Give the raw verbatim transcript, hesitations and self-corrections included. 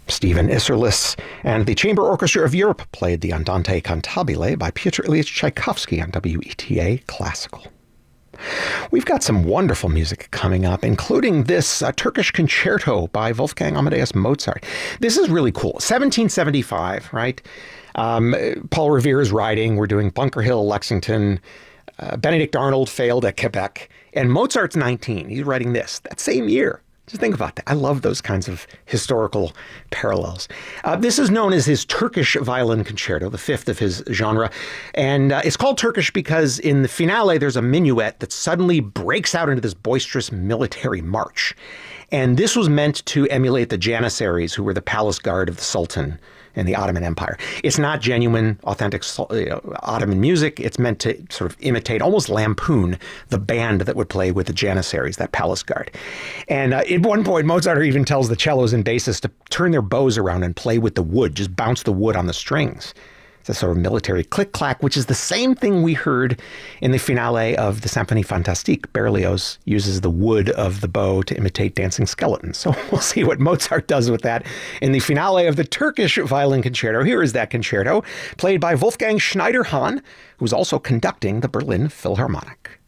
Stephen Isserlis and the Chamber Orchestra of Europe played the Andante Cantabile by Pyotr Ilyich Tchaikovsky on W E T A Classical. We've got some wonderful music coming up, including this uh, Turkish concerto by Wolfgang Amadeus Mozart. This is really cool. seventeen seventy-five, right? Um, Paul Revere is writing. We're doing Bunker Hill, Lexington. Uh, Benedict Arnold failed at Quebec. And Mozart's nineteen. He's writing this that same year. Just think about that. I love those kinds of historical parallels. Uh, this is known as his Turkish Violin Concerto, the fifth of his genre. And uh, it's called Turkish because in the finale, there's a minuet that suddenly breaks out into this boisterous military march. And this was meant to emulate the Janissaries, who were the palace guard of the Sultan in the Ottoman Empire. It's not genuine, authentic you know, Ottoman music. It's meant to sort of imitate, almost lampoon, the band that would play with the Janissaries, that palace guard. And uh, at one point, Mozart even tells the cellos and bassists to turn their bows around and play with the wood, just bounce the wood on the strings. It's a sort of military click-clack, which is the same thing we heard in the finale of the Symphonie Fantastique. Berlioz uses the wood of the bow to imitate dancing skeletons. So we'll see what Mozart does with that in the finale of the Turkish Violin Concerto. Here is that concerto, played by Wolfgang Schneider-Hahn, who's also conducting the Berlin Philharmonic.